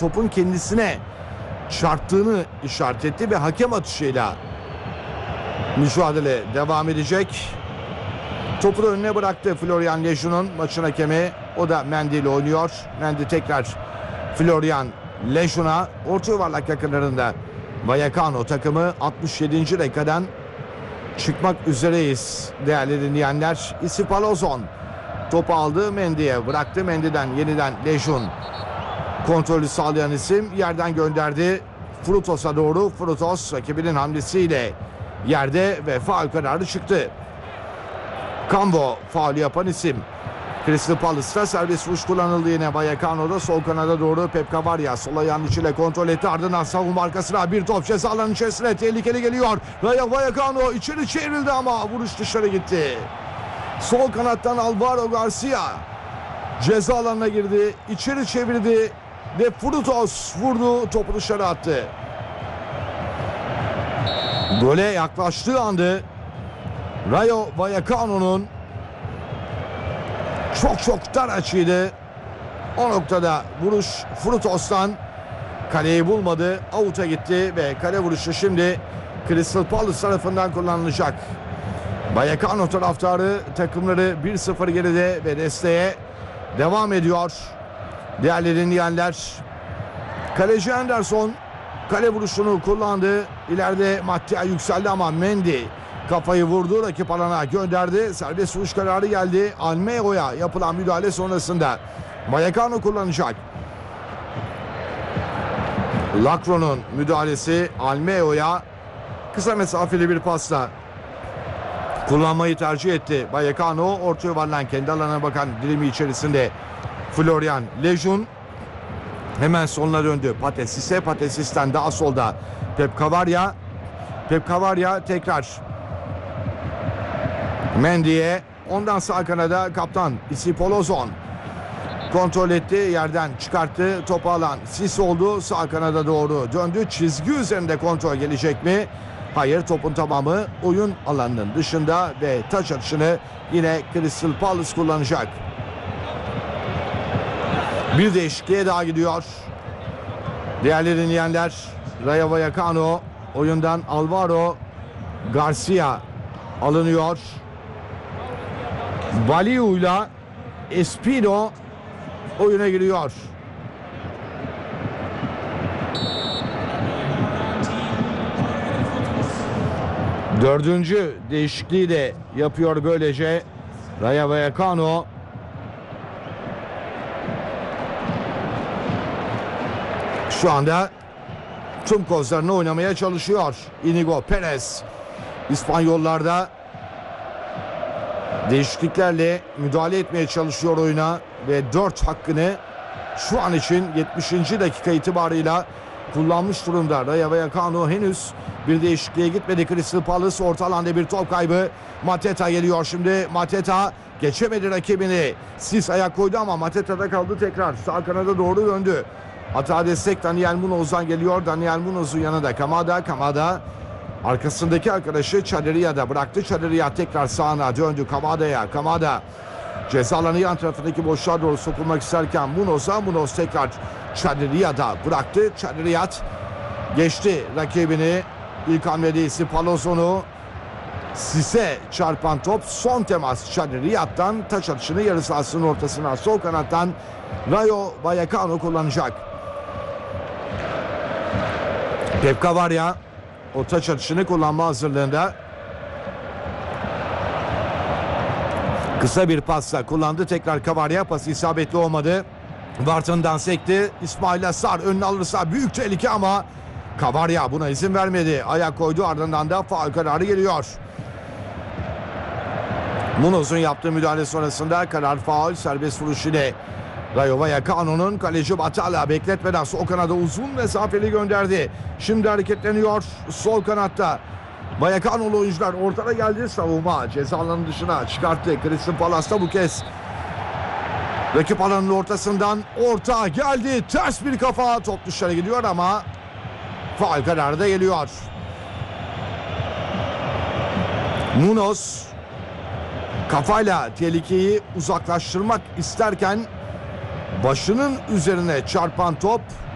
topun kendisine çarptığını işaret etti ve hakem atışıyla mücadele devam edecek. Topu da önüne bıraktı Florian Lejun'un maçın hakemi. O da Mendy ile oynuyor. Mendy tekrar Florian Lejun'a, orta yuvarlak yakınlarında Vallecano takımı 67. dakikadan çıkmak üzereyiz değerli dinleyenler. Isipalozon topu aldı, Mendy'ye bıraktı. Mendy'den yeniden Lejun kontrolü sağlayan isim yerden gönderdi Frutos'a doğru. Frutos rakibinin hamlesiyle yerde ve faul kararı çıktı. Cambo faul yapan isim. Crystal Palace'ta serbest vuruş kullanıldı yine. Vallecano'da sol kanada doğru Pep Cavaria sol ayağının içiyle kontrol etti. Ardından savunma arkasına bir top ceza alanının içerisine tehlikeli geliyor. Vallecano içeri çevrildi ama vuruş dışarı gitti. Sol kanattan Alvaro Garcia ceza alanına girdi. İçeri çevirdi ve Frutos vurdu, topu dışarı attı. Gole yaklaştığı andı Rayo Vallecano'nun çok dar açıydı. O noktada vuruş Frutos'tan kaleyi bulmadı. Out'a gitti ve kale vuruşu şimdi Crystal Palace tarafından kullanılacak. Vallecano taraftarı takımları 1-0 geride ve desteğe devam ediyor. Değerli dinleyenler, kaleci Anderson kale vuruşunu kullandı. İleride Mattia yükseldi ama Mendy kafayı vurdu, rakip alana gönderdi. Serbest vuruş kararı geldi. Almeo'ya yapılan müdahale sonrasında Vallecano kullanacak. Lacroix'un müdahalesi Almeo'ya kısa mesafeli bir pasla kullanmayı tercih etti. Vallecano orta yuvarlan kendi alanına bakan dilimi içerisinde Florian Lejun hemen sonuna döndü. Patesis'ten daha solda Pep Cavaria. Pep Cavaria tekrar Mendy'ye, ondan sağ kanada kaptan Isipalozon kontrol etti, yerden çıkarttı, topu alan Sis oldu, sağ kanada doğru döndü. Çizgi üzerinde kontrol gelecek mi? Hayır, topun tamamı oyun alanının dışında ve taç atışını yine Crystal Palace kullanacak. Bir değişikliğe daha gidiyor. Değerli dinleyenler, Rayo Vallecano oyundan Alvaro Garcia alınıyor. Baliu'yla Espino oyuna giriyor. Dördüncü değişikliği de yapıyor böylece Rayo Vallecano. Şu anda tüm kozlarını oynamaya çalışıyor Inigo Perez. İspanyollarda değişikliklerle müdahale etmeye çalışıyor oyuna ve 4 hakkını şu an için 70. dakika itibarıyla kullanmış durumda. Rayo Vallecano henüz bir değişikliğe gitmedi. Crystal Palace orta alanda bir top kaybı. Mateta geliyor şimdi. Mateta geçemedi rakibini. Sis ayak koydu ama Mateta'da kaldı tekrar. Sağ kanada doğru döndü. Hata destek Daniel Munoz'dan geliyor. Daniel Munoz'un yanında Kamada arkasındaki arkadaşı Çadıriya'da bıraktı. Çadırıya tekrar sağına döndü Kamada ceza alanı yan tarafındaki boşluğa doğru sokulmak isterken Munoz tekrar Çadıriya'da bıraktı. Çadıriyat geçti rakibini. İlk hamlede Isipalozon'u Sis'e çarpan top, son temas Çadıriyat'tan, taç atışını yarı sahasının ortasına sol kanattan Rayo Vallecano kullanacak. Pep Cavaria o taç atışını kullanma hazırlığında. Kısa bir pasla kullandı. Tekrar Cavaria, pası isabetli olmadı. Barton'dan sekti. İsmail Assar önüne alırsa büyük tehlike ama Cavaria buna izin vermedi. Ayak koydu, ardından da faul kararı geliyor. Munoz'un yaptığı müdahale sonrasında karar faul, serbest vuruş ile Rayo Vallecano'nun kaleci Batalla bekletmeden sol kanada uzun mesafeli gönderdi. Şimdi hareketleniyor sol kanatta. Vallecano'lu oyuncular ortada geldi, savunma ceza alanının dışına çıkarttı. Crystal Palace'da bu kez rakip alanının ortasından orta geldi. Ters bir kafa, top dışarı gidiyor ama faul kararı da geliyor. Munoz kafayla tehlikeyi uzaklaştırmak isterken başının üzerine çarpan top